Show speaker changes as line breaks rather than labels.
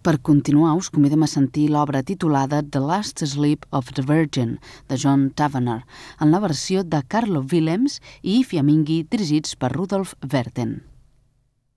Per continuar, us convidem a sentir l'obra titulada The Last Sleep of the Virgin, de John Tavener, en la versió de Carlo Willems i Fiamminghi, dirigits per Rudolf Werten.